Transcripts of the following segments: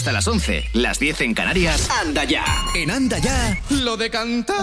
hasta las 11, las 10 en Canarias. Anda Ya. En Anda Ya, lo de cantar.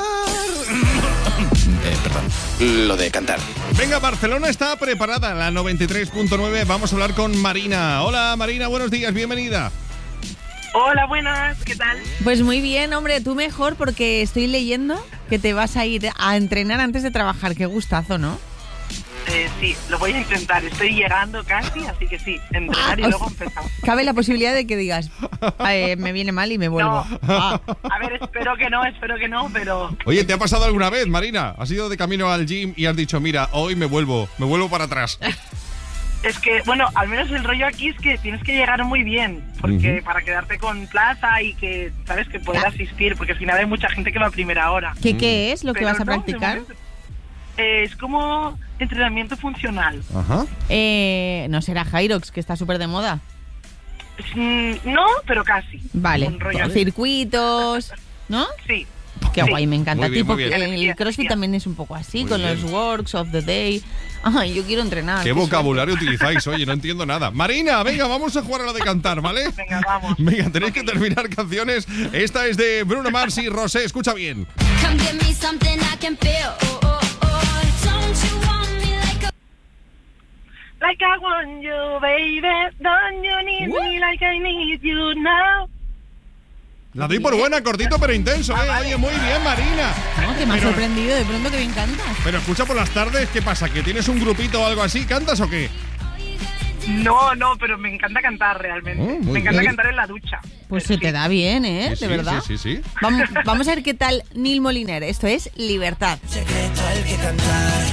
Perdón, lo de cantar. Venga, Barcelona está preparada, la 93.9. Vamos a hablar con Marina. Hola, Marina, buenos días, bienvenida. Hola, buenas, ¿qué tal? Pues muy bien, hombre, tú mejor, porque estoy leyendo que te vas a ir a entrenar antes de trabajar. Qué gustazo, ¿no? Sí, lo voy a intentar. Estoy llegando casi, así que sí, entrenar y luego empezamos. Cabe la posibilidad de que digas, me viene mal y me vuelvo. No, a ver, espero que no, pero... Oye, ¿te ha pasado alguna vez, Marina? ¿Has ido de camino al gym y has dicho, mira, hoy me vuelvo para atrás? Es que, bueno, al menos el rollo aquí es que tienes que llegar muy bien, porque para quedarte con plaza y que, ¿sabes?, que poder asistir, porque al final hay mucha gente que va a primera hora. ¿Qué es lo que Pero vas a practicar? Es como entrenamiento funcional. Ajá. No será Hyrox, que está súper de moda. No, pero casi. Vale, Un rollo así. Circuitos, ¿no? Sí. Qué guay, me encanta. Muy bien, Tipo, muy bien. el CrossFit también es un poco así, Muy con bien. los works of the day. Ay, yo quiero entrenar. ¿Qué vocabulario utilizáis? Oye, no entiendo nada. Marina, venga, vamos a jugar a la de cantar, ¿vale? Venga, vamos. Venga, tenéis que terminar canciones. Esta es de Bruno Mars y Rosé, escucha bien. Come give me something I can feel. Oh, oh, oh. Don't you want me Like I want you, baby. Don't you need me like I need you now? La doy por buena, cortito pero intenso, ¿eh? Oye, muy bien, Marina. No, que me ha Pero- sorprendido de pronto que bien cantas. Pero escucha, por las tardes, ¿qué pasa? ¿Que tienes un grupito o algo así? ¿Cantas o qué? No, pero me encanta cantar realmente. Oh, muy me encanta bien. cantar en la ducha. Pues se te da bien, ¿eh? Sí, De verdad. Sí. Vamos a ver qué tal Neil Moliner. Esto es Libertad. Secreto al que cantar.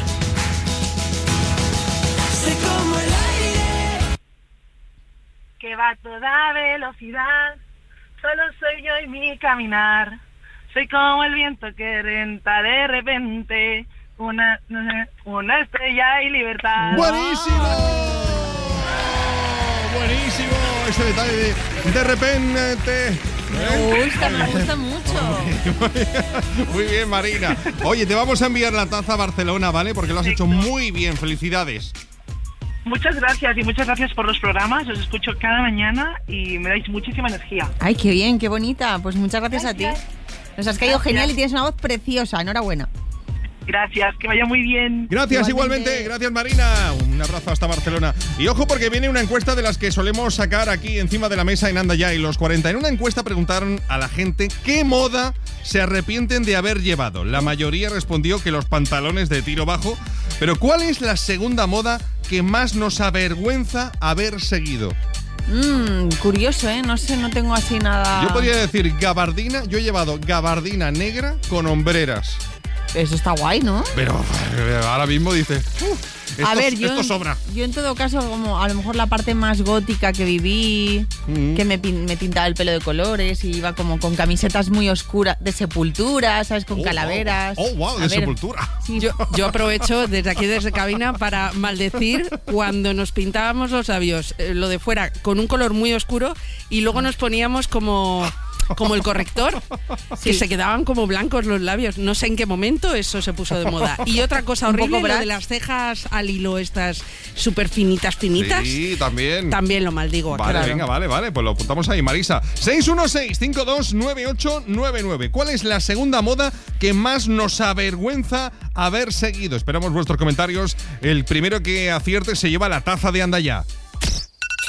Sé como el aire. Que va a toda velocidad. Solo soy yo y mi caminar. Soy como el viento que renta de repente. Una estrella y libertad. ¡Buenísimo! ¡Buenísimo! Ese detalle de repente. Me gusta mucho. Muy bien, Marina. Oye, te vamos a enviar la taza a Barcelona, ¿vale? Porque lo has hecho muy bien. Felicidades. Muchas gracias y muchas gracias por los programas. Os escucho cada mañana y me dais muchísima energía. Ay, qué bien, qué bonita. Pues muchas gracias a ti. Nos has caído genial y tienes una voz preciosa. Enhorabuena. Gracias, que vaya muy bien. Gracias Igualmente. igualmente. Gracias, Marina. Un abrazo hasta Barcelona. Y ojo, porque viene una encuesta de las que solemos sacar aquí encima de la mesa en Anda Ya y los 40. En una encuesta preguntaron a la gente qué moda se arrepienten de haber llevado. La mayoría respondió que los pantalones de tiro bajo. Pero ¿cuál es la segunda moda que más nos avergüenza haber seguido? Curioso, ¿eh? No sé, no tengo así nada. Yo podría decir gabardina. Yo he llevado gabardina negra con hombreras. Eso está guay, ¿no? Pero ahora mismo dices, A ver, esto sobra. Yo en todo caso, como a lo mejor la parte más gótica que viví, que me pintaba el pelo de colores y iba como con camisetas muy oscuras de Sepultura, ¿sabes? Con calaveras. Wow, A de ver, Sepultura. sí, Yo aprovecho desde aquí, desde cabina, para maldecir cuando nos pintábamos los labios, lo de fuera, con un color muy oscuro y luego nos poníamos como el corrector, que se quedaban como blancos los labios. No sé en qué momento eso se puso de moda. Y otra cosa Un poco horrible, lo Brad. de las cejas al hilo, estas súper finitas. Sí, también. También lo maldigo. Vale, claro. venga, vale, pues lo apuntamos ahí, Marisa. 616-529899. ¿Cuál es la segunda moda que más nos avergüenza haber seguido? Esperamos vuestros comentarios. El primero que acierte se lleva la taza de Anda Ya.